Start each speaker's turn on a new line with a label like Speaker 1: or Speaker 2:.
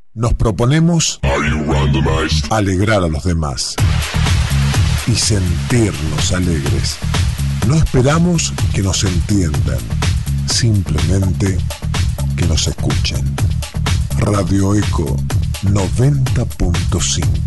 Speaker 1: Nos proponemos alegrar a los demás y sentirnos alegres. No esperamos que nos entiendan, simplemente que nos escuchen. Radio Eco 90.5.